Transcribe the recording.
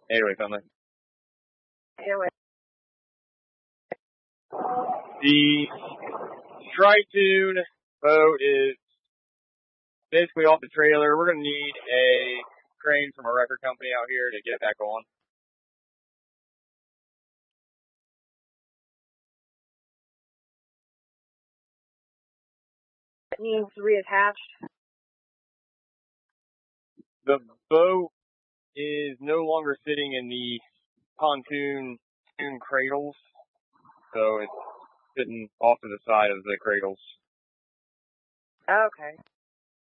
Anyway, family. Anyway. The Tri-Tune boat is basically off the trailer. We're going to need a crane from a record company out here to get it back on. It needs reattached. The boat is no longer sitting in the pontoon cradles, so it's sitting off to the side of the cradles. Okay.